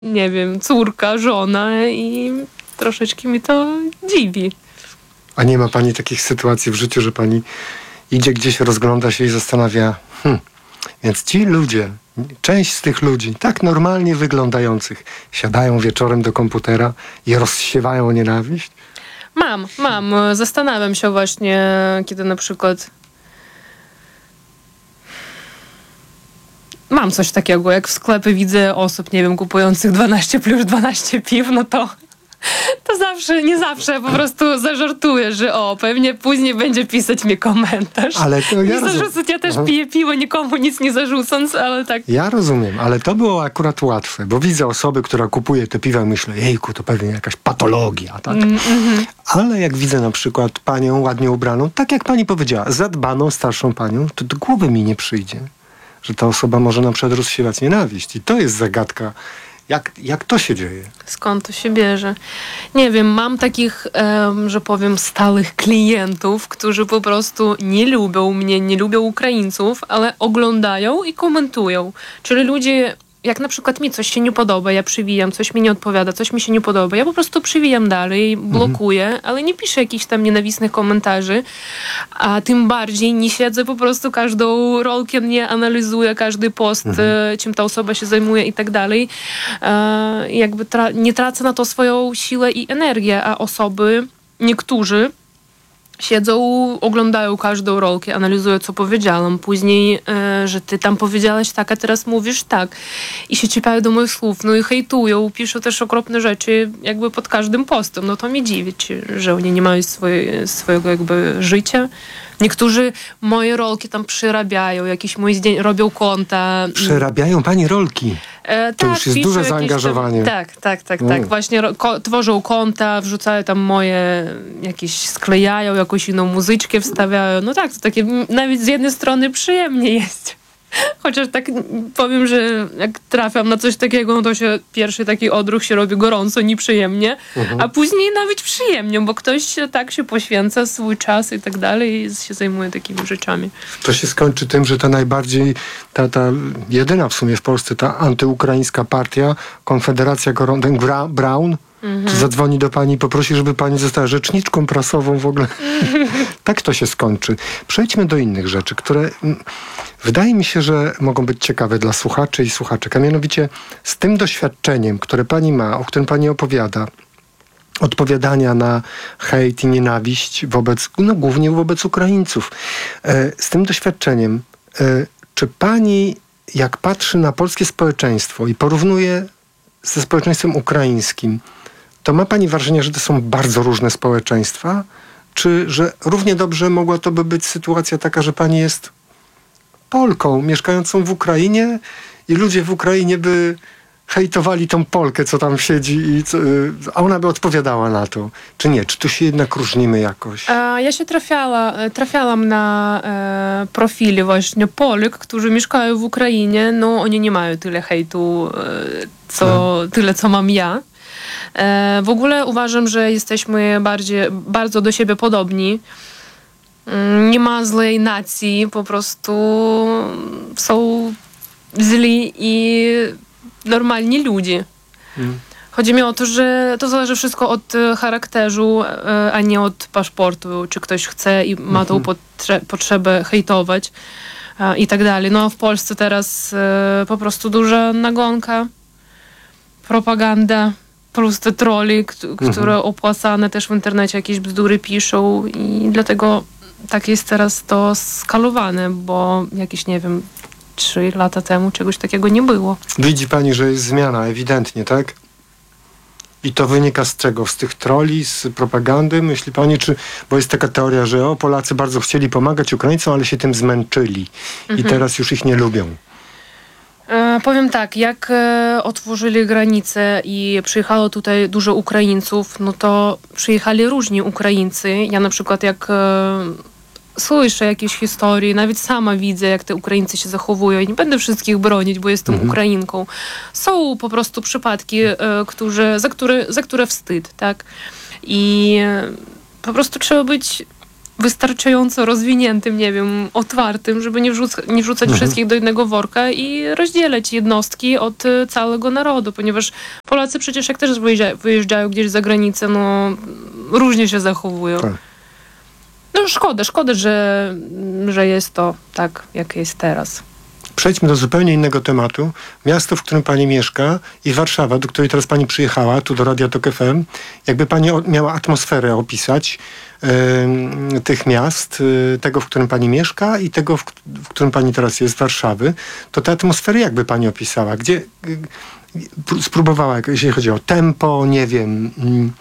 nie wiem, córka, żona i troszeczkę mi to dziwi. A nie ma pani takich sytuacji w życiu, że pani idzie gdzieś, rozgląda się i zastanawia, więc ci ludzie, część z tych ludzi, tak normalnie wyglądających, siadają wieczorem do komputera i rozsiewają nienawiść? Mam. Zastanawiam się właśnie, kiedy na przykład mam coś takiego, jak w sklepie widzę osób, nie wiem, kupujących 12 plus 12 piw, no to nie zawsze po prostu zażartuję, że pewnie później będzie pisać mi komentarz. Ale to ja zarzucać, ja też piję piwo, nikomu nic nie zarzucąc, ale tak. Ja rozumiem, ale to było akurat łatwe, bo widzę osoby, która kupuje te piwa i myślę, jejku, to pewnie jakaś patologia, tak? Ale jak widzę na przykład panią ładnie ubraną, tak jak pani powiedziała, zadbaną, starszą panią, to do głowy mi nie przyjdzie, że ta osoba może na przykład rozsiewać nienawiść. I to jest zagadka. Jak to się dzieje? Skąd to się bierze? Nie wiem, mam takich, że powiem, stałych klientów, którzy po prostu nie lubią mnie, nie lubią Ukraińców, ale oglądają i komentują. Czyli ludzie, jak na przykład mi coś się nie podoba, ja przywijam, coś mi nie odpowiada, coś mi się nie podoba, ja po prostu przywijam dalej, blokuję, ale nie piszę jakichś tam nienawistnych komentarzy, a tym bardziej nie siedzę po prostu każdą rolkę, nie analizuję każdy post, czym ta osoba się zajmuje i tak dalej. Jakby nie tracę na to swoją siłę i energię, a osoby, niektórzy siedzą, oglądają każdą rolkę, analizują, co powiedziałam. Później, że ty tam powiedziałaś tak, a teraz mówisz tak. I się czepiają do moich słów, no i hejtują, piszą też okropne rzeczy jakby pod każdym postem. No to mnie dziwi, że oni nie mają swojego jakby życia. Niektórzy moje rolki tam przerabiają, jakieś moje zdjęcia, robią konta. Przerabiają pani rolki? To tak, już jest duże zaangażowanie. Tak. Właśnie tworzą konta, wrzucają tam moje jakieś, sklejają, jakąś inną muzyczkę wstawiają. No tak, to takie nawet z jednej strony przyjemnie jest. Chociaż tak powiem, że jak trafiam na coś takiego, no to się pierwszy taki odruch się robi gorąco, nieprzyjemnie, a później nawet przyjemnie, bo ktoś tak się poświęca swój czas i tak dalej i się zajmuje takimi rzeczami. To się skończy tym, że ta najbardziej, ta jedyna w sumie w Polsce, ta antyukraińska partia, Konfederacja Gordon Brown, czy zadzwoni do pani i poprosi, żeby pani została rzeczniczką prasową w ogóle. Tak to się skończy. Przejdźmy do innych rzeczy, które wydaje mi się, że mogą być ciekawe dla słuchaczy i słuchaczek. A mianowicie z tym doświadczeniem, które pani ma, o którym pani opowiada, odpowiadania na hejt i nienawiść głównie wobec Ukraińców. Z tym doświadczeniem, czy pani, jak patrzy na polskie społeczeństwo i porównuje ze społeczeństwem ukraińskim, to ma pani wrażenie, że to są bardzo różne społeczeństwa? Czy że równie dobrze mogła to by być sytuacja taka, że pani jest Polką mieszkającą w Ukrainie i ludzie w Ukrainie by hejtowali tą Polkę, co tam siedzi, a ona by odpowiadała na to. Czy nie? Czy tu się jednak różnimy jakoś? Ja się trafiałam na profili właśnie Polek, którzy mieszkają w Ukrainie. No, oni nie mają tyle hejtu, tyle, co mam ja. W ogóle uważam, że jesteśmy bardzo do siebie podobni. Nie ma złej nacji, po prostu są źli i normalni ludzie. Chodzi mi o to, że to zależy wszystko od charakteru, a nie od paszportu, czy ktoś chce i ma tą potrzebę hejtować i tak dalej. No a w Polsce teraz po prostu duża nagonka, propaganda, plus te troli, które opłacane też w internecie jakieś bzdury piszą i dlatego tak jest teraz to skalowane, bo jakieś, nie wiem, 3 lata temu czegoś takiego nie było. Widzi pani, że jest zmiana, ewidentnie, tak? I to wynika z czego? Z tych troli, z propagandy? Myśli pani, bo jest taka teoria, że Polacy bardzo chcieli pomagać Ukraińcom, ale się tym zmęczyli i teraz już ich nie lubią. Powiem tak, jak otworzyli granice i przyjechało tutaj dużo Ukraińców, no to przyjechali różni Ukraińcy. Ja na przykład jak słyszę jakieś historie, nawet sama widzę, jak te Ukraińcy się zachowują. I nie będę wszystkich bronić, bo jestem Ukrainką. Są po prostu przypadki, za które wstyd, tak? I po prostu trzeba być wystarczająco rozwiniętym, nie wiem, otwartym, żeby nie wrzucać wszystkich do jednego worka i rozdzielać jednostki od całego narodu, ponieważ Polacy przecież jak też wyjeżdżają gdzieś za granicę, no różnie się zachowują. Tak. No szkoda, że jest to tak, jak jest teraz. Przejdźmy do zupełnie innego tematu. Miasto, w którym pani mieszka i Warszawa, do której teraz pani przyjechała, tu do Radia Tok FM. Jakby pani miała atmosferę opisać tych miast, tego, w którym pani mieszka i tego, w którym pani teraz jest, Warszawy, to te atmosfery jakby pani opisała? Gdzie spróbowała, jeśli chodzi o tempo, nie wiem,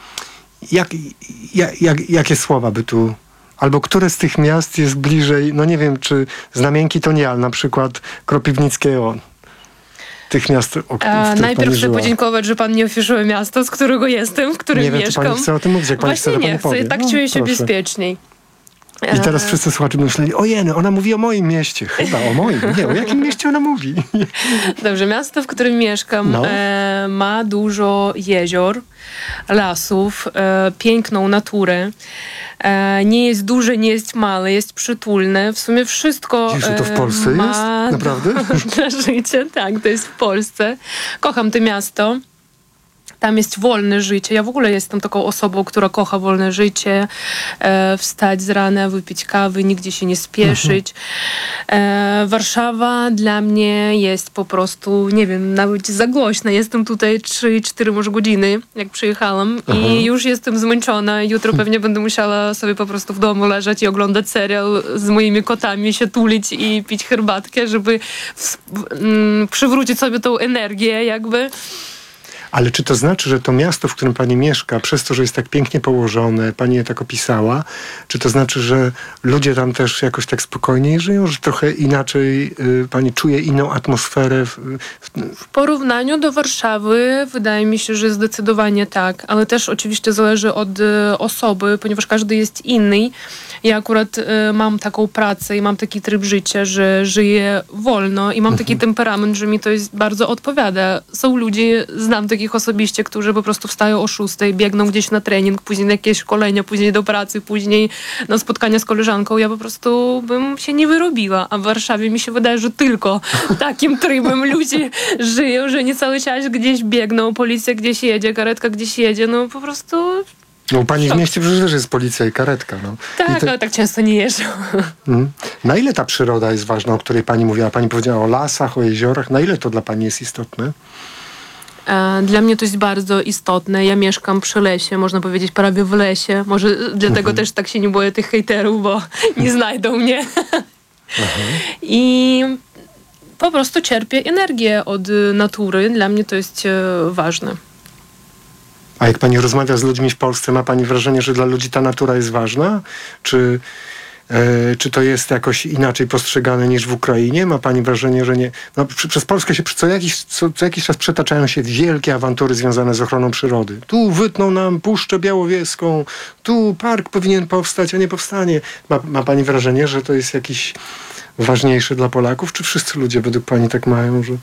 jakie słowa by tu... Albo które z tych miast jest bliżej, no nie wiem, czy Znamienki to nie, ale na przykład Kropiwnickiego, tych miast, w których najpierw chcę żyła. podziękować, że pan nie ofiszuje miasto, z którego jestem, w którym mieszkam. Nie wiem, czy pani chce o tym mówić, jak pani chce, to pani powie. Tak czuję się bezpieczniej. I teraz wszyscy słuchacze myśleli, ojej, ona mówi o moim mieście. Chyba o moim. Nie, o jakim mieście ona mówi? Dobrze, miasto, w którym mieszkam, ma dużo jezior, lasów, piękną naturę. Nie jest duże, nie jest małe, jest przytulne. W sumie wszystko Jezu, to w Polsce ma jest? Naprawdę? dla życia. Tak, to jest w Polsce. Kocham to miasto. Tam jest wolne życie. Ja w ogóle jestem taką osobą, która kocha wolne życie. Wstać z rana, wypić kawy, nigdzie się nie spieszyć. Warszawa dla mnie jest po prostu, nie wiem, nawet za głośna. Jestem tutaj 3-4 może godziny, jak przyjechałam i już jestem zmęczona. Jutro pewnie będę musiała sobie po prostu w domu leżeć i oglądać serial z moimi kotami, się tulić i pić herbatkę, żeby przywrócić sobie tą energię jakby. Ale czy to znaczy, że to miasto, w którym pani mieszka, przez to, że jest tak pięknie położone, pani je tak opisała, czy to znaczy, że ludzie tam też jakoś tak spokojniej żyją, że trochę inaczej pani czuje inną atmosferę? W porównaniu do Warszawy wydaje mi się, że zdecydowanie tak, ale też oczywiście zależy od osoby, ponieważ każdy jest inny. Ja akurat mam taką pracę i mam taki tryb życia, że żyję wolno i mam taki temperament, że mi to jest bardzo odpowiada. Są ludzie, znam takich osobiście, którzy po prostu wstają o 6:00, biegną gdzieś na trening, później na jakieś szkolenia, później do pracy, później na spotkania z koleżanką. Ja po prostu bym się nie wyrobiła, a w Warszawie mi się wydaje, że tylko takim trybem ludzie żyją, że nie cały czas gdzieś biegną, policja gdzieś jedzie, karetka gdzieś jedzie, no po prostu... No u pani w mieście przecież też jest policja i karetka. No. Tak, ale tak często nie jeżdżą. Na ile ta przyroda jest ważna, o której pani mówiła? Pani powiedziała o lasach, o jeziorach. Na ile to dla pani jest istotne? Dla mnie to jest bardzo istotne. Ja mieszkam przy lesie, można powiedzieć prawie w lesie. Może dlatego też tak się nie boję tych hejterów, bo nie znajdą mnie. I po prostu czerpię energię od natury. Dla mnie to jest ważne. A jak pani rozmawia z ludźmi w Polsce, ma pani wrażenie, że dla ludzi ta natura jest ważna? Czy to jest jakoś inaczej postrzegane niż w Ukrainie? Ma pani wrażenie, że nie? No, przez Polskę się co jakiś czas przetaczają się wielkie awantury związane z ochroną przyrody. Tu wytną nam Puszczę Białowieską, tu park powinien powstać, a nie powstanie. Ma pani wrażenie, że to jest jakiś ważniejszy dla Polaków? Czy wszyscy ludzie według pani tak mają, że...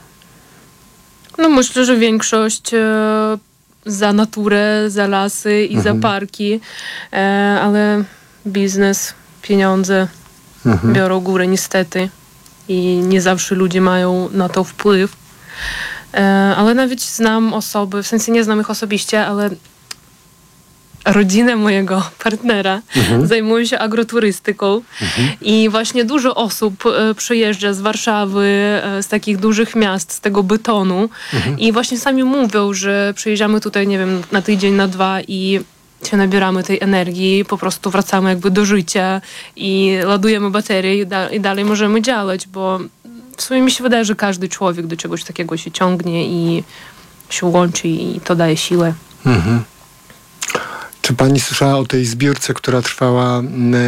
No myślę, że większość za naturę, za lasy i za parki, ale biznes, pieniądze biorą górę niestety i nie zawsze ludzie mają na to wpływ. Ale nawet znam osoby, w sensie nie znam ich osobiście, ale rodzina mojego partnera zajmuje się agroturystyką i właśnie dużo osób przyjeżdża z Warszawy, z takich dużych miast, z tego Bytonu i właśnie sami mówią, że przyjeżdżamy tutaj, nie wiem, na tydzień, na 2 i się nabieramy tej energii, po prostu wracamy jakby do życia i ładujemy baterie i dalej możemy działać, bo w sumie mi się wydaje, że każdy człowiek do czegoś takiego się ciągnie i się łączy i to daje siłę. Czy pani słyszała o tej zbiórce, która trwała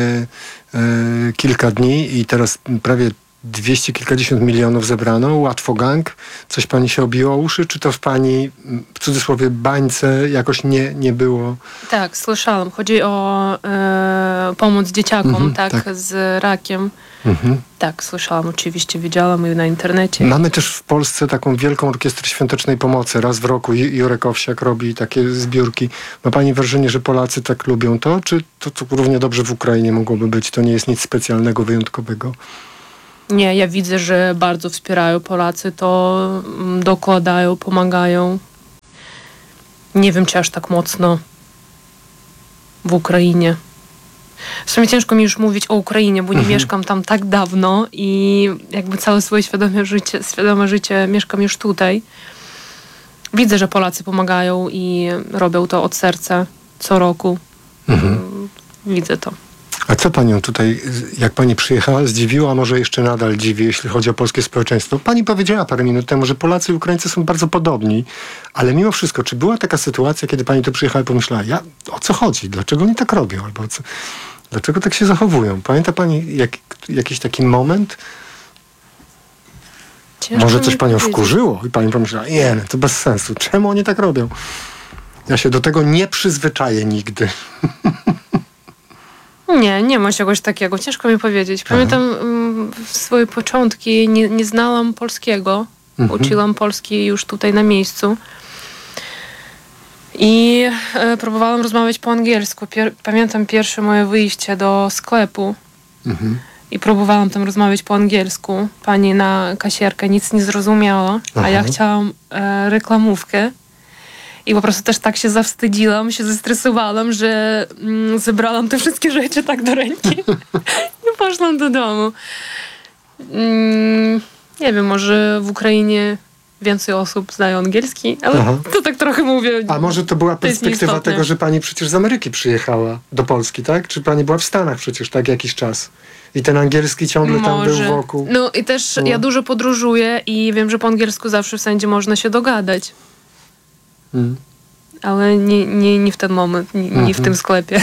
kilka dni i teraz prawie 200 kilkadziesiąt milionów zebrano? Łatwo Gang. Coś pani się obiło o uszy? Czy to w pani, w cudzysłowie, bańce jakoś nie było? Tak, słyszałam. Chodzi o pomoc dzieciakom, tak, z rakiem. Tak, słyszałam oczywiście, widziałam i na internecie. Mamy też w Polsce taką wielką orkiestrę świątecznej pomocy. Raz w roku Jurek Owsiak robi takie zbiórki. Ma pani wrażenie, że Polacy tak lubią to? Czy to równie dobrze w Ukrainie mogłoby być? To nie jest nic specjalnego, wyjątkowego? Nie, ja widzę, że bardzo wspierają Polacy, to dokładają, pomagają. Nie wiem, czy aż tak mocno w Ukrainie. W sumie ciężko mi już mówić o Ukrainie, bo nie mieszkam tam tak dawno i jakby całe swoje świadome życie mieszkam już tutaj. Widzę, że Polacy pomagają i robią to od serca co roku. Widzę to. A co panią tutaj, jak pani przyjechała, zdziwiło, a może jeszcze nadal dziwi, jeśli chodzi o polskie społeczeństwo? Pani powiedziała parę minut temu, że Polacy i Ukraińcy są bardzo podobni, ale mimo wszystko, czy była taka sytuacja, kiedy pani tu przyjechała i pomyślała, o co chodzi? Dlaczego oni tak robią? Albo dlaczego tak się zachowują? Pamięta pani jakiś taki moment? Ciężko może coś panią powiedzieć. wkurzyło i pani pomyślała, to bez sensu. Czemu oni tak robią? Ja się do tego nie przyzwyczaję nigdy. Nie ma czegoś takiego. Ciężko mi powiedzieć. Pamiętam w swoje początki nie znałam polskiego. Uczyłam polski już tutaj na miejscu. I próbowałam rozmawiać po angielsku. Pamiętam pierwsze moje wyjście do sklepu. I próbowałam tam rozmawiać po angielsku. Pani kasjerka nic nie zrozumiała, a ja chciałam reklamówkę. I po prostu też tak się zawstydziłam, się zestresowałam, że zebrałam te wszystkie rzeczy tak do ręki i poszłam do domu. Nie wiem, może w Ukrainie więcej osób znają angielski, ale to tak trochę mówię. A może to była perspektywa tego, że pani przecież z Ameryki przyjechała do Polski, tak? Czy pani była w Stanach przecież tak jakiś czas? I ten angielski ciągle tam był wokół. No i też ja dużo podróżuję i wiem, że po angielsku zawsze wszędzie można się dogadać. Ale nie w ten moment, nie w tym sklepie.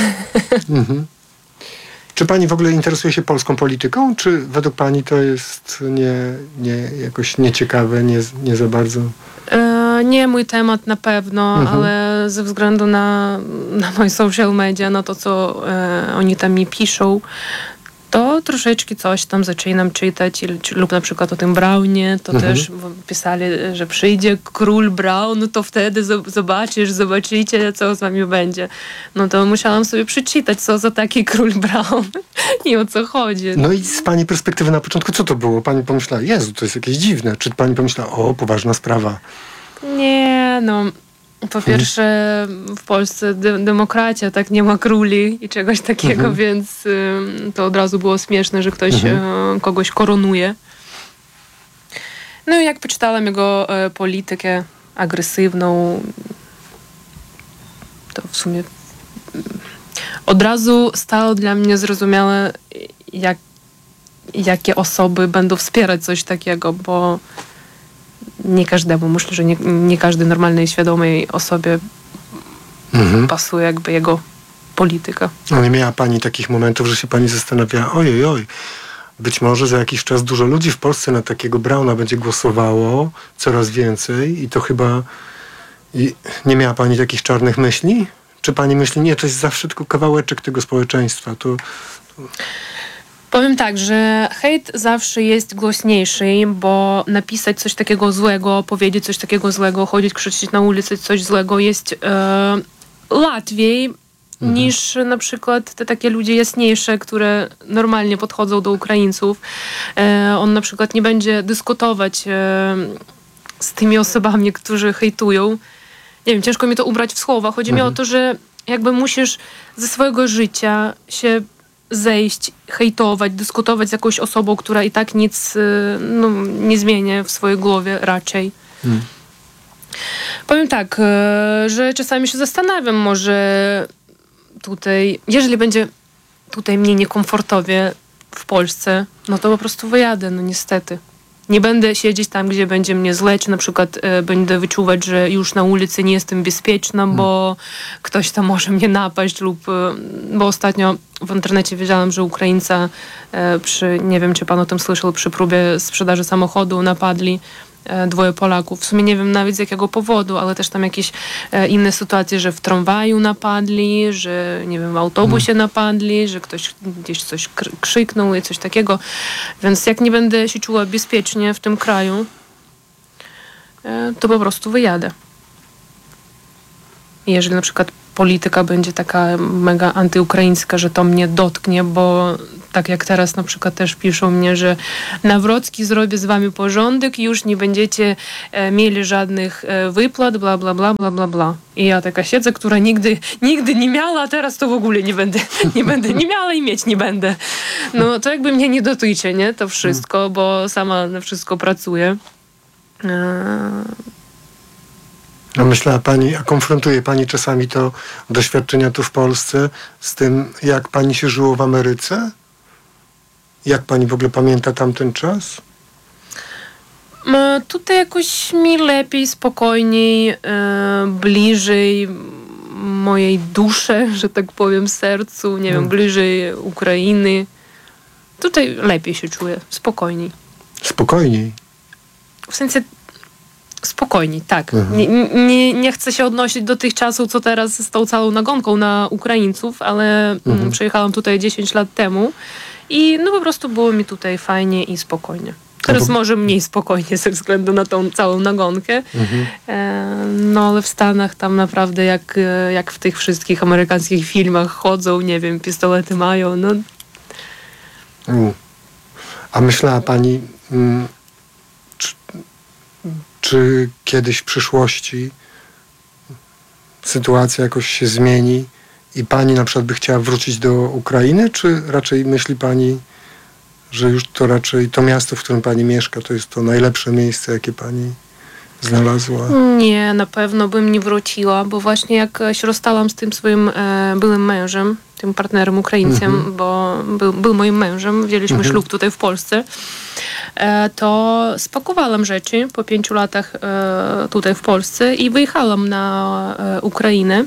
Czy pani w ogóle interesuje się polską polityką? Czy według pani to jest jakoś nieciekawe, nie za bardzo? Nie mój temat na pewno, ale ze względu na moje social media, na to, co oni tam mi piszą, to troszeczkę coś tam zaczynam czytać lub na przykład o tym Braunie, to też pisali, że przyjdzie król Braun, to wtedy zobaczycie, co z wami będzie. No to musiałam sobie przeczytać, co za taki król Braun i o co chodzi. No i z pani perspektywy na początku, co to było? Pani pomyślała, Jezu, to jest jakieś dziwne. Czy pani pomyślała, poważna sprawa? Nie, po pierwsze w Polsce demokracja, tak, nie ma króli i czegoś takiego, więc to od razu było śmieszne, że ktoś kogoś koronuje. No i jak poczytałam jego politykę agresywną, to w sumie od razu stało dla mnie zrozumiałe, jakie osoby będą wspierać coś takiego, bo nie każdemu, myślę, że nie każdej normalnej i świadomej osobie pasuje jakby jego polityka. No nie miała pani takich momentów, że się pani zastanawiała, oj, być może za jakiś czas dużo ludzi w Polsce na takiego Brauna będzie głosowało, coraz więcej i to chyba... I nie miała pani takich czarnych myśli? Czy pani myśli, nie, to jest zawsze tylko kawałeczek tego społeczeństwa, to... Powiem tak, że hejt zawsze jest głośniejszy, bo napisać coś takiego złego, powiedzieć coś takiego złego, chodzić, krzyczeć na ulicy coś złego jest łatwiej niż na przykład te takie ludzie jasniejsze, które normalnie podchodzą do Ukraińców. On na przykład nie będzie dyskutować z tymi osobami, którzy hejtują. Nie wiem, ciężko mi to ubrać w słowa. Chodzi mi o to, że jakby musisz ze swojego życia się zejść, hejtować, dyskutować z jakąś osobą, która i tak nic nie zmienia w swojej głowie raczej. Powiem tak, że czasami się zastanawiam, może tutaj, jeżeli będzie tutaj mnie niekomfortowie w Polsce, no to po prostu wyjadę, no niestety. Nie będę siedzieć tam, gdzie będzie mnie źle, czy na przykład będę wyczuwać, że już na ulicy nie jestem bezpieczna, bo ktoś tam może mnie napaść bo ostatnio w internecie wiedziałam, że Ukraińca nie wiem, czy pan o tym słyszał, przy próbie sprzedaży samochodu napadli dwoje Polaków. W sumie nie wiem nawet z jakiego powodu, ale też tam jakieś inne sytuacje, że w tramwaju napadli, że nie wiem, w autobusie napadli, że ktoś gdzieś coś krzyknął i coś takiego. Więc jak nie będę się czuła bezpiecznie w tym kraju, to po prostu wyjadę. Jeżeli na przykład polityka będzie taka mega antyukraińska, że to mnie dotknie, bo tak jak teraz na przykład też piszą mnie, że Nawrocki zrobi z wami porządek, już nie będziecie mieli żadnych wypłat, bla, bla, bla, bla, bla, bla. I ja taka siedzę, która nigdy nie miała, a teraz to w ogóle nie będę nie miała i mieć nie będę. No to jakby mnie nie dotyczy, nie? To wszystko, bo sama na wszystko pracuję. A myślała pani, a konfrontuje pani czasami to doświadczenia tu w Polsce z tym, jak pani się żyło w Ameryce? Jak pani w ogóle pamięta tamten czas? Tutaj jakoś mi lepiej, spokojniej, bliżej mojej duszy, że tak powiem, sercu, nie wiem, bliżej Ukrainy. Tutaj lepiej się czuję, spokojniej. Spokojniej? W sensie spokojniej, tak. Nie chcę się odnosić do tych czasów, co teraz z tą całą nagonką na Ukraińców, ale przyjechałam tutaj 10 lat temu i no po prostu było mi tutaj fajnie i spokojnie. Teraz może mniej spokojnie ze względu na tą całą nagonkę. No ale w Stanach tam naprawdę jak w tych wszystkich amerykańskich filmach chodzą, nie wiem, pistolety mają, no. A myślała pani, czy kiedyś w przyszłości sytuacja jakoś się zmieni i pani na przykład by chciała wrócić do Ukrainy, czy raczej myśli pani, że już to raczej to miasto, w którym pani mieszka, to jest to najlepsze miejsce, jakie pani znalazła? Nie, na pewno bym nie wróciła, bo właśnie jak się rozstałam z tym swoim byłym mężem, tym partnerem Ukraińcem, bo był moim mężem, wzięliśmy ślub tutaj w Polsce, to spakowałam rzeczy po 5 latach tutaj w Polsce i wyjechałam na Ukrainę.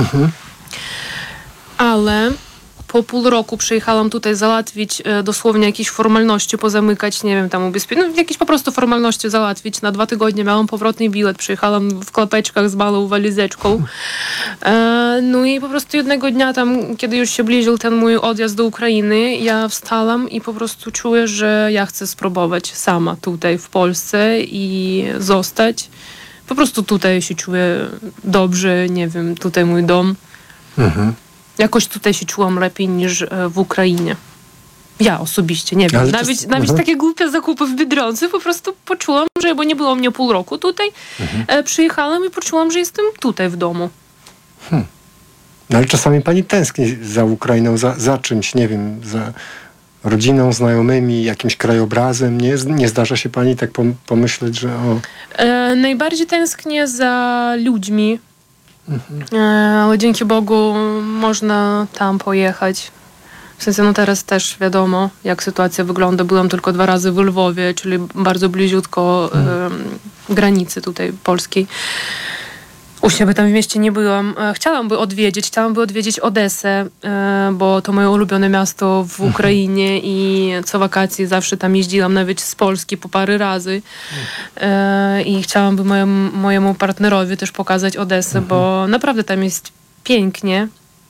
Ale po pół roku przyjechałam tutaj załatwić dosłownie jakieś formalności, pozamykać, nie wiem, tam ubezpieczenie, jakieś po prostu formalności załatwić. Na 2 tygodnie miałam powrotny bilet, przyjechałam w klapeczkach z małą walizeczką. No i po prostu jednego dnia tam, kiedy już się bliżył ten mój odjazd do Ukrainy, ja wstałam i po prostu czuję, że ja chcę spróbować sama tutaj w Polsce i zostać. Po prostu tutaj się czuję dobrze, nie wiem, tutaj mój dom. Jakoś tutaj się czułam lepiej niż w Ukrainie. Ja osobiście, nie wiem. Nawet takie głupie zakupy w Biedronce po prostu poczułam, że bo nie było mnie pół roku tutaj, przyjechałam i poczułam, że jestem tutaj w domu. No ale czasami pani tęskni za Ukrainą, za czymś, nie wiem, za rodziną, znajomymi, jakimś krajobrazem. Nie zdarza się pani tak pomyśleć, że najbardziej tęsknię za ludźmi. Ale dzięki Bogu można tam pojechać. W sensie, no teraz też wiadomo, jak sytuacja wygląda. Byłam tylko 2 razy w Lwowie, czyli bardzo bliziutko granicy tutaj polskiej. U siebie tam w mieście nie byłam. Chciałam by odwiedzić Odessę, bo to moje ulubione miasto w Ukrainie i co wakacje zawsze tam jeździłam, nawet z Polski po parę razy. I chciałam by mojemu partnerowi też pokazać Odessę, bo naprawdę tam jest pięknie.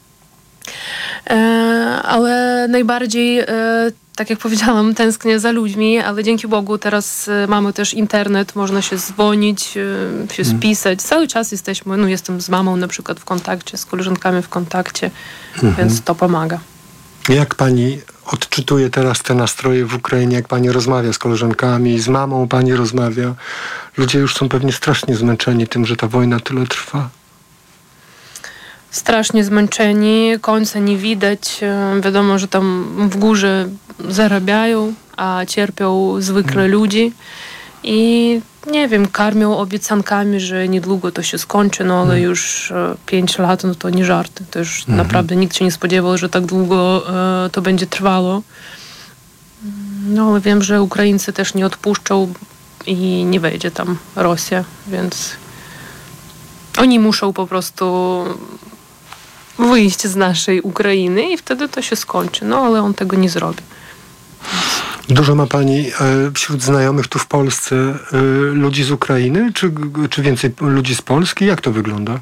Ale najbardziej, tak jak powiedziałam, tęsknię za ludźmi, ale dzięki Bogu teraz mamy też internet, można się dzwonić, się spisać. Cały czas jestem z mamą na przykład w kontakcie, z koleżankami w kontakcie, więc to pomaga. Jak pani odczytuje teraz te nastroje w Ukrainie, jak pani rozmawia z koleżankami, z mamą pani rozmawia? Ludzie już są pewnie strasznie zmęczeni tym, że ta wojna tyle trwa. Strasznie zmęczeni, końca nie widać. Wiadomo, że tam w górze zarabiają, a cierpią zwykle ludzi. I nie wiem, karmią obiecankami, że niedługo to się skończy, no ale już 5 lat, no to nie żarty. To już naprawdę nikt się nie spodziewał, że tak długo to będzie trwało. No ale wiem, że Ukraińcy też nie odpuszczą i nie wejdzie tam Rosja, więc oni muszą po prostu wyjść z naszej Ukrainy i wtedy to się skończy. No ale on tego nie zrobi. Dużo ma pani wśród znajomych tu w Polsce ludzi z Ukrainy, czy więcej ludzi z Polski? Jak to wygląda?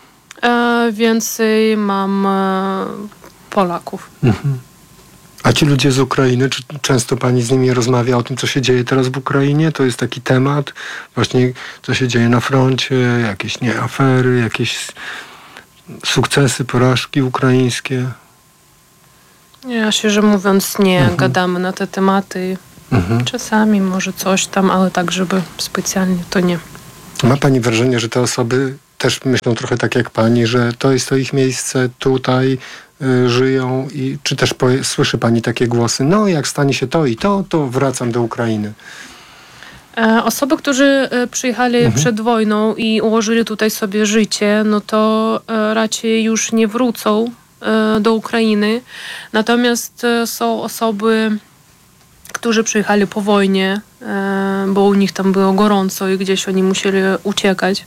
Więcej mam Polaków. Mhm. A ci ludzie z Ukrainy, czy często pani z nimi rozmawia o tym, co się dzieje teraz w Ukrainie? To jest taki temat, właśnie co się dzieje na froncie, jakieś afery, jakieś sukcesy, porażki ukraińskie? Ja szczerze mówiąc nie gadamy na te tematy. Czasami może coś tam, ale tak, żeby specjalnie to nie. Ma pani wrażenie, że te osoby też myślą trochę tak jak pani, że to jest to ich miejsce, tutaj żyją i czy też słyszy pani takie głosy, no jak stanie się to i to wracam do Ukrainy? Osoby, którzy przyjechali przed wojną i ułożyli tutaj sobie życie, no to raczej już nie wrócą do Ukrainy. Natomiast są osoby, którzy przyjechali po wojnie, bo u nich tam było gorąco i gdzieś oni musieli uciekać.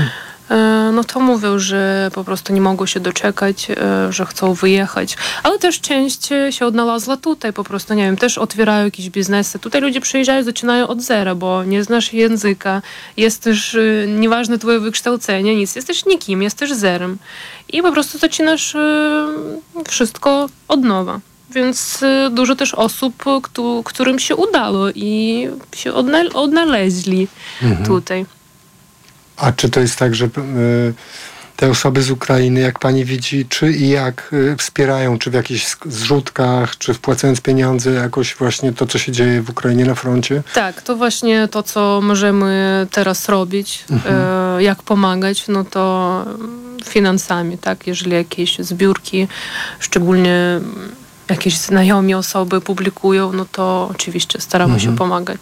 No to mówią, że po prostu nie mogą się doczekać, że chcą wyjechać. Ale też część się odnalazła tutaj, po prostu, nie wiem, też otwierają jakieś biznesy. Tutaj ludzie przyjeżdżają, zaczynają od zera, bo nie znasz języka, jesteś, nieważne twoje wykształcenie, nic, jesteś nikim, jesteś zerem. I po prostu zaczynasz wszystko od nowa. Więc dużo też osób, którym się udało i się odnaleźli tutaj. A czy to jest tak, że te osoby z Ukrainy, jak pani widzi, czy i jak wspierają, czy w jakichś zrzutkach, czy wpłacając pieniądze, jakoś właśnie to, co się dzieje w Ukrainie na froncie? Tak, to właśnie to, co możemy teraz robić, jak pomagać, no to finansami, tak, jeżeli jakieś zbiórki, szczególnie jakieś znajomi osoby publikują, no to oczywiście staramy się pomagać.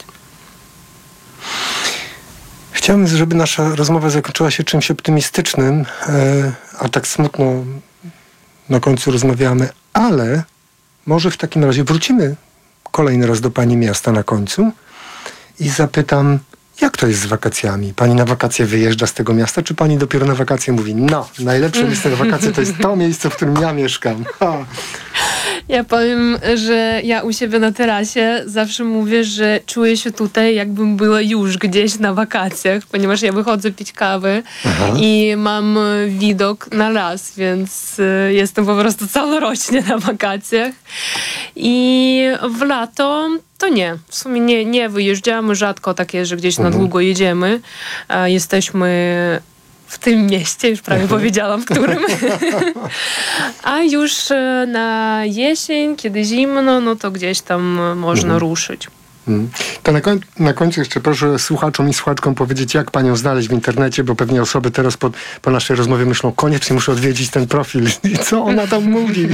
Chciałbym, żeby nasza rozmowa zakończyła się czymś optymistycznym, a tak smutno na końcu rozmawiamy, ale może w takim razie wrócimy kolejny raz do pani miasta na końcu i zapytam, jak to jest z wakacjami? Pani na wakacje wyjeżdża z tego miasta, czy pani dopiero na wakacje mówi, no, najlepsze miejsce na wakacje to jest to miejsce, w którym ja mieszkam. Ja powiem, że ja u siebie na terasie zawsze mówię, że czuję się tutaj, jakbym była już gdzieś na wakacjach, ponieważ ja wychodzę pić kawę i mam widok na las, więc jestem po prostu całorocznie na wakacjach. I w lato to nie. W sumie nie wyjeżdżamy, rzadko tak jest, że gdzieś na długo jedziemy. Jesteśmy w tym mieście, już prawie powiedziałam, w którym. A już na jesień, kiedy zimno, no to gdzieś tam można ruszyć. To na końcu jeszcze proszę słuchaczom i słuchaczkom powiedzieć, jak panią znaleźć w internecie, bo pewnie osoby teraz po naszej rozmowie myślą, koniecznie muszę odwiedzić ten profil. I co ona tam mówi?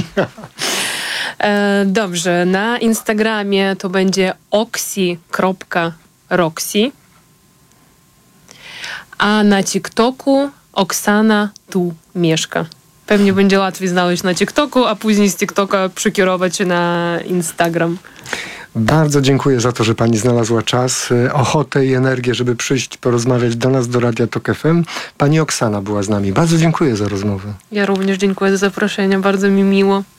Dobrze, na Instagramie to będzie oksi.roxy, a na TikToku Oksana tu mieszka. Pewnie będzie łatwiej znaleźć na TikToku, a później z TikToka przekierować się na Instagram. Bardzo dziękuję za to, że pani znalazła czas, ochotę i energię, żeby przyjść, porozmawiać do nas, do Radia Tok FM. Pani Oksana była z nami. Bardzo dziękuję za rozmowę. Ja również dziękuję za zaproszenie, bardzo mi miło.